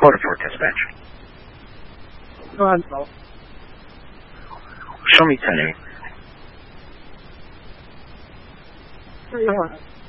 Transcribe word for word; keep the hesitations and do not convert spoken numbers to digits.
Quarter four dispatch. Go ahead, Paul. Show me ten eight. Three,